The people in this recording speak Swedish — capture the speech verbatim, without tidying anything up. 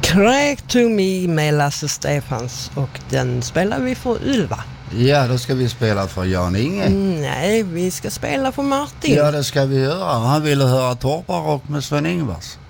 Crack to me med Lasse Stefans och den spelar vi för Ylva. Ja, då ska vi spela för Jan Inge. Nej, vi ska spela för Martin. Ja, det ska vi göra. Han ville höra Torparock med Sven Ingvars.